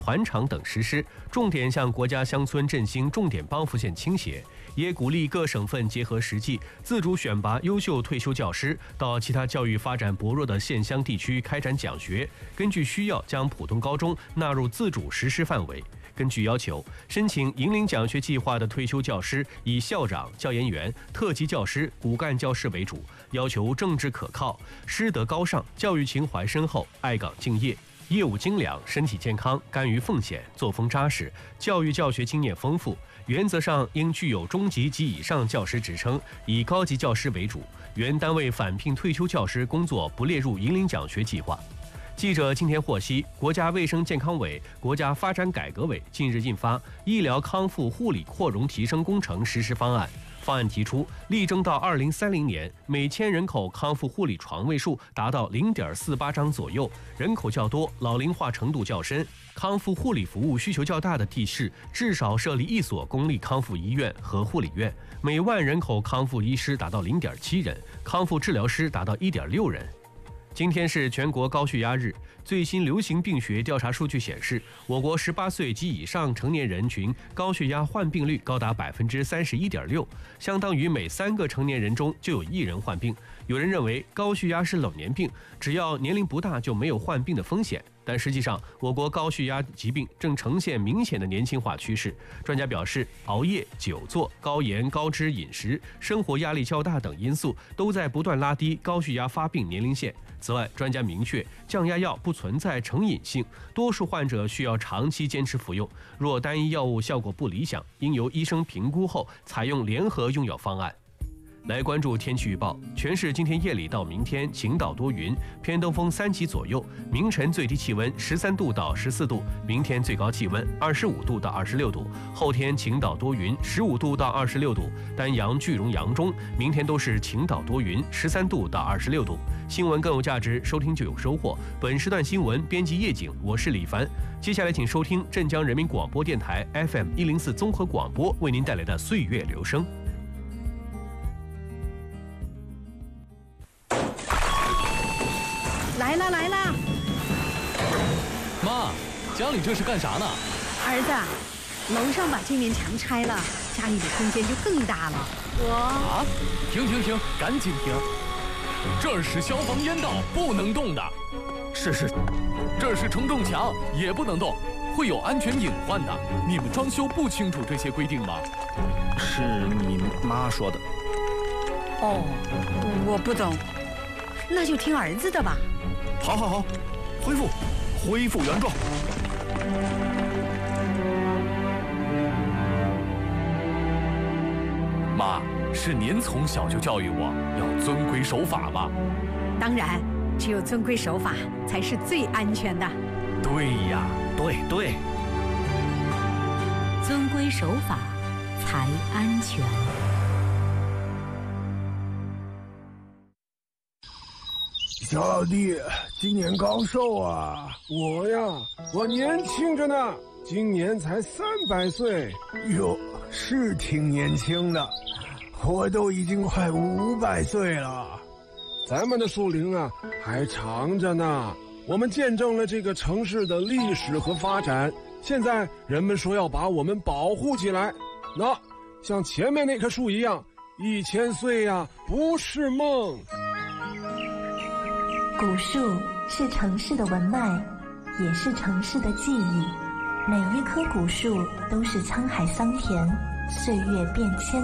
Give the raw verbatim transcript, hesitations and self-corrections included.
环场等实施，重点向国家乡村振兴重点帮扶线倾斜，也鼓励各省份结合实际，自主选拔优秀退休教师到其他教育发展薄弱的县乡地区开展讲学，根据需要将普通高中纳入自主实施范围。根据要求，申请银领奖学计划的退休教师以校长、教研员、特级教师、骨干教师为主，要求政治可靠、师德高尚、教育情怀深厚、爱岗敬业。业务精良，身体健康，甘于奉献，作风扎实，教育教学经验丰富，原则上应具有中级及以上教师职称，以高级教师为主。原单位返聘退休教师工作不列入银领奖学计划。记者今天获悉，国家卫生健康委、国家发展改革委近日印发《医疗康复护理扩容提升工程实施方案》。方案提出，力争到二零三零年，每千人口康复护理床位数达到零点四八张左右。人口较多、老龄化程度较深、康复护理服务需求较大的地市，至少设立一所公立康复医院和护理院，每万人口康复医师达到零点七人，康复治疗师达到一点六人。今天是全国高血压日。最新流行病学调查数据显示，我国十八岁及以上成年人群高血压患病率高达百分之三十一点六，相当于每三个成年人中就有一人患病。有人认为高血压是老年病，只要年龄不大就没有患病的风险。但实际上，我国高血压疾病正呈现明显的年轻化趋势。专家表示，熬夜、久坐、高盐、高脂饮食、生活压力较大等因素都在不断拉低高血压发病年龄线。此外，专家明确，降压药不存在成瘾性，多数患者需要长期坚持服用。若单一药物效果不理想，应由医生评估后采用联合用药方案。来关注天气预报，全市今天夜里到明天晴到多云，偏东风三级左右，明晨最低气温十三度到十四度，明天最高气温二十五度到二十六度，后天晴到多云，十五度到二十六度，丹阳、句容、扬中明天都是晴到多云，十三度到二十六度。新闻更有价值，收听就有收获。本时段新闻编辑叶景，我是李凡。接下来请收听镇江人民广播电台 F M 一零四综合广播为您带来的岁月留声。 来啦来啦！ 妈，家里这是干啥呢？ 儿子，楼上把这面墙拆了，家里的空间就更大了。我啊，停停停，赶紧停！这儿是消防烟道，不能动的。 是是， 这是承重墙，也不能动，会有安全隐患的。你们装修不清楚这些规定吗？ 是你妈说的。 哦，我不懂，那就听儿子的吧。 好好好，恢复，恢复原状。 妈，是您从小就教育我要遵规守法吧？ 当然，只有遵规守法才是最安全的。 对呀， 对对， 遵规守法才安全。 小老弟，今年高寿啊？我呀，我年轻着呢，今年才三百岁。哟，是挺年轻的，我都已经快五百岁了。咱们的树龄啊，还长着呢。我们见证了这个城市的历史和发展，现在人们说要把我们保护起来。那像前面那棵树一样，一千岁呀，不是梦。 古树是城市的文脉，也是城市的记忆。每一棵古树都是沧海桑田，岁月变迁。